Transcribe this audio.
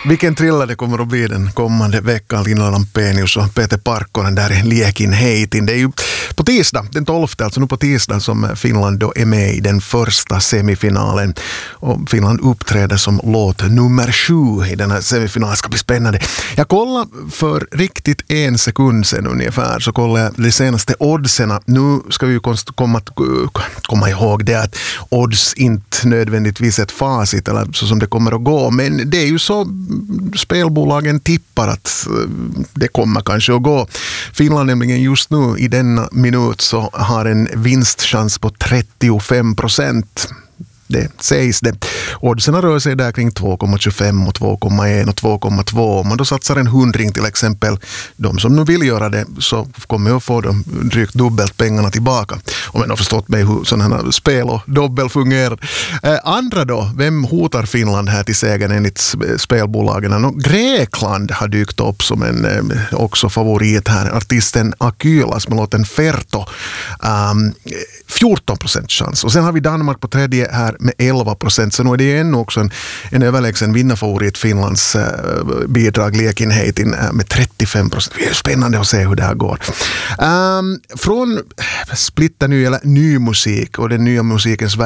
Vilken thriller det kommer att bli den kommande veckan. Linda Lampenius och Peter Parkkonen där i Liekinheitin. Det är ju på tisdag, den 12, alltså nu på tisdag, som Finland då är med i den första semifinalen. Och Finland uppträder som låt nummer 7 i den här semifinalen. Ska bli spännande. Jag kollade för riktigt 1 sekund sedan ungefär, så kollade jag de senaste oddserna. Nu ska vi ju komma ihåg det att odds inte nödvändigtvis ett facit eller så som det kommer att gå, men det är ju så spelbolagen tippar att det kommer kanske att gå. Finland nämligen just nu i denna minut så har en vinstchans på 35%. Det sägs det. Oddsen rör sig där kring 2,25 och 2,1 och 2,2. Om man då satsar en 100 till exempel, de som nu vill göra det, så kommer jag få dem drygt dubbelt pengarna tillbaka. Om man har förstått mig hur sådana här spel och dobbel fungerar. Andra då, vem hotar Finland här till segern enligt spelbolagen? Grekland har dykt upp som en också favorit här. Artisten Akylas med låten Ferto. 14% chans. Och sen har vi Danmark på tredje här med 11%. Så nu är det ännu också en överlägsen vinnarfavorit, Finlands bidrag Liekinheitin med 35%. Det är spännande att se hur det här går. Från splitta ny eller ny musik och den nya musikens